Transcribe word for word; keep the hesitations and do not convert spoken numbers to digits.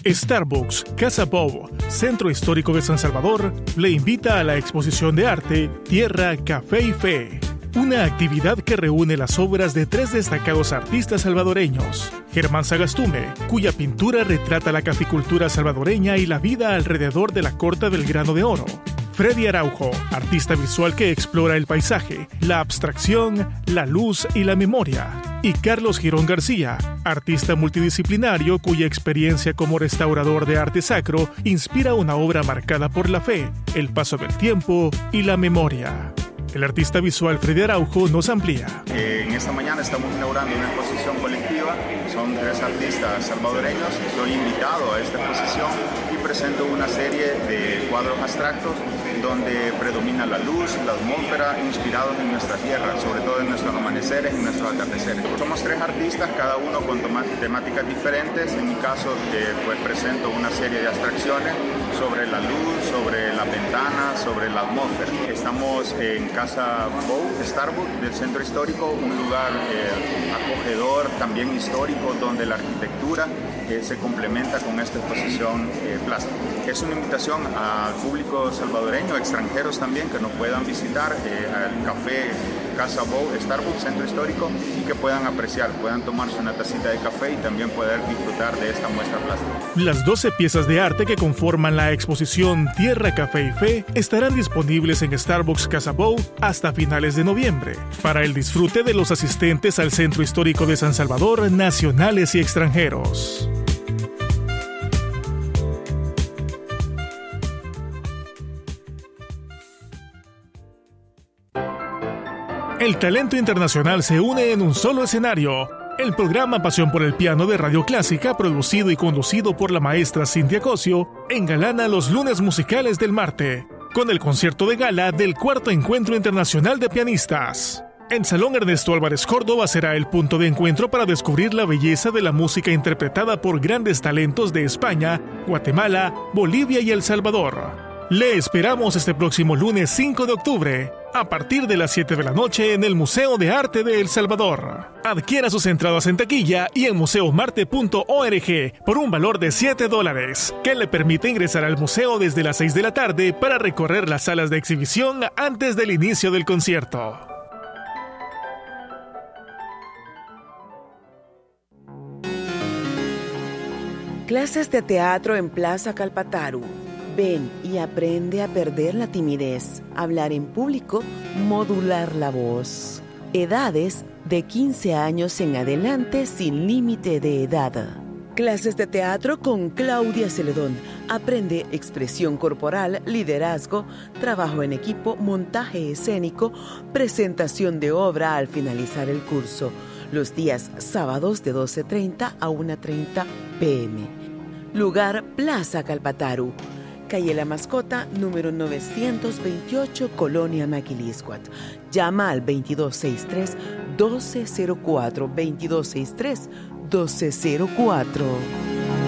Starbucks Casa Bou, Centro Histórico de San Salvador, le invita a la exposición de arte Tierra, Café y Fe, una actividad que reúne las obras de tres destacados artistas salvadoreños. Germán Sagastume, cuya pintura retrata la caficultura salvadoreña y la vida alrededor de la corta del grano de oro. Freddy Araujo, artista visual que explora el paisaje, la abstracción, la luz y la memoria. Y Carlos Girón García, artista multidisciplinario cuya experiencia como restaurador de arte sacro inspira una obra marcada por la fe, el paso del tiempo y la memoria. El artista visual Freddy Araujo nos amplía. Eh, en esta mañana estamos inaugurando una exposición colectiva. Son tres artistas salvadoreños. Soy invitado a esta exposición y presento una serie de cuadros abstractos donde predomina la luz, la atmósfera, inspirados en nuestra tierra, sobre todo en nuestros amaneceres y nuestros atardeceres. Somos tres artistas, cada uno con temáticas diferentes. En mi caso, eh, pues presento una serie de abstracciones sobre la luz, sobre las ventanas, sobre la atmósfera. Estamos en Casa Bou, Starbucks, del Centro Histórico, un lugar eh, acogedor, también histórico, donde la arquitectura eh, se complementa con esta exposición eh, plástica. Es una invitación al público salvadoreño, extranjeros también, que nos puedan visitar eh, al café Casa Bou, Starbucks, Centro Histórico, y que puedan apreciar, puedan tomarse una tacita de café y también poder disfrutar de esta muestra plástica. Las doce piezas de arte que conforman la exposición Tierra, Café y Fe estarán disponibles en Starbucks Casa Bou hasta finales de noviembre, para el disfrute de los asistentes al Centro Histórico de San Salvador, nacionales y extranjeros. El talento internacional se une en un solo escenario. El programa Pasión por el Piano de Radio Clásica, producido y conducido por la maestra Cintia Cosio, engalana los lunes musicales del Marte, con el concierto de gala del Cuarto Encuentro Internacional de Pianistas. En Salón Ernesto Álvarez Córdoba será el punto de encuentro para descubrir la belleza de la música interpretada por grandes talentos de España, Guatemala, Bolivia y El Salvador. Le esperamos este próximo lunes cinco de octubre, a partir de las siete de la noche en el Museo de Arte de El Salvador. Adquiera sus entradas en taquilla y en museo marte punto org por un valor de siete dólares, que le permite ingresar al museo desde las seis de la tarde para recorrer las salas de exhibición antes del inicio del concierto. Clases de teatro en Plaza Calpataru. Ven y aprende a perder la timidez, hablar en público, modular la voz. Edades de quince años en adelante sin límite de edad. Clases de teatro con Claudia Celedón. Aprende expresión corporal, liderazgo, trabajo en equipo, montaje escénico, presentación de obra al finalizar el curso. Los días sábados de doce treinta a una treinta pm. Lugar Plaza Calpataru. Calle La Mascota, número novecientos veintiocho, Colonia Maquiliscuat. Llama al veintidós sesenta y tres, doce cero cuatro, veintidós sesenta y tres, doce cero cuatro.